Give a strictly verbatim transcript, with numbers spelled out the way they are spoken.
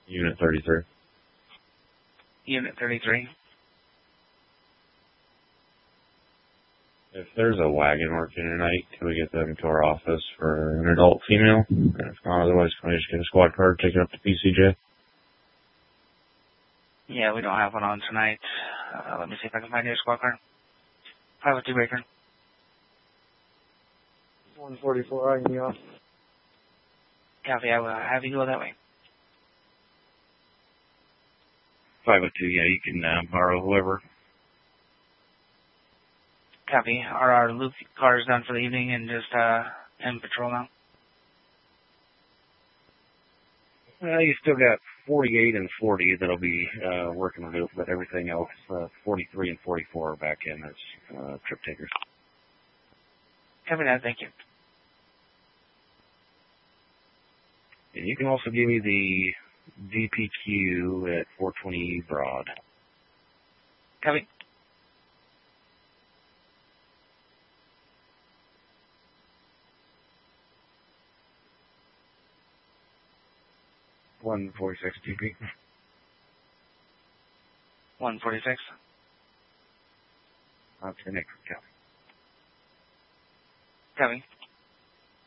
Unit thirty-three. Unit thirty-three. If there's a wagon working tonight, can we get them to our office for an adult female? And if not, otherwise, can we just get a squad car, take it up to P C J? Yeah, we don't have one on tonight. Uh, let me see if I can find you a squad car. five oh two Baker. one forty-four, I can be off. Copy, I will have you go that way. five oh two, yeah, you can uh, borrow whoever. Copy. Are our loop cars done for the evening and just uh, in patrol now? Well, you still got forty-eight and forty that'll be uh, working loop, but everything else, uh, forty-three and forty-four are back in as uh, trip takers. Copy that, thank you. And you can also give me the D P Q at four twenty Broad. Copy. one forty-six G P. one forty-six. That's your next count. Copy.